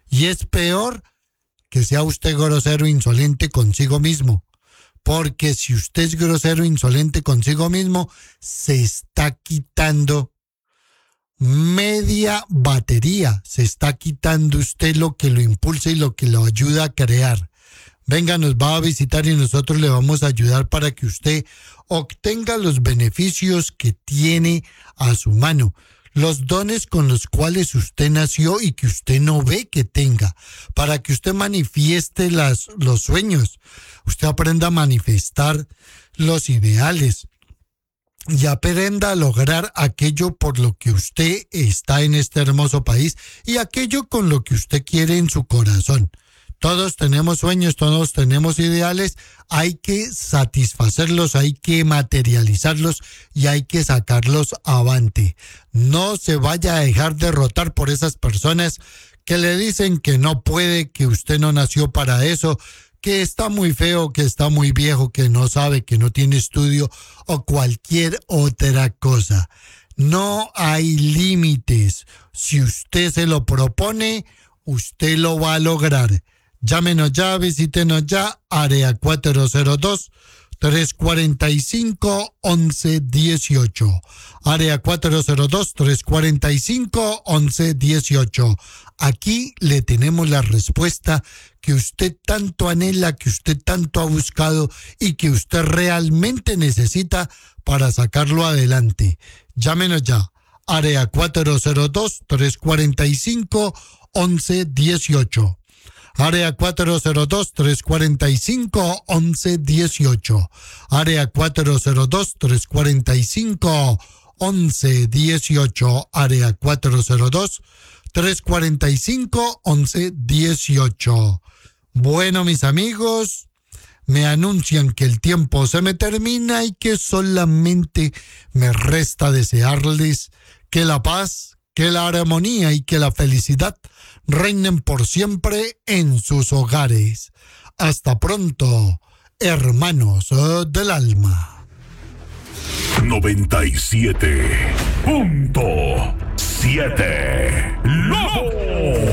Y es peor que sea usted grosero e insolente consigo mismo. Porque si usted es grosero e insolente consigo mismo, se está quitando media batería. Se está quitando usted lo que lo impulsa y lo que lo ayuda a crear. Venga, nos va a visitar y nosotros le vamos a ayudar para que usted obtenga los beneficios que tiene a su mano. Los dones con los cuales usted nació y que usted no ve que tenga, para que usted manifieste los sueños, usted aprenda a manifestar los ideales y aprenda a lograr aquello por lo que usted está en este hermoso país y aquello con lo que usted quiere en su corazón. Todos tenemos sueños, todos tenemos ideales, hay que satisfacerlos, hay que materializarlos y hay que sacarlos avante. No se vaya a dejar derrotar por esas personas que le dicen que no puede, que usted no nació para eso, que está muy feo, que está muy viejo, que no sabe, que no tiene estudio o cualquier otra cosa. No hay límites. Si usted se lo propone, usted lo va a lograr. Llámenos ya, visítenos ya, área 402-345-1118. Área 402-345-1118. Aquí le tenemos la respuesta que usted tanto anhela, que usted tanto ha buscado y que usted realmente necesita para sacarlo adelante. Llámenos ya, área 402-345-1118. Área 402-345-1118. Área 402-345-1118. Área 402-345-1118. Bueno, mis amigos, me anuncian que el tiempo se me termina y que solamente me resta desearles que la paz, que la armonía y que la felicidad reinen por siempre en sus hogares. Hasta pronto, hermanos del alma. 97.7 ¡Loco!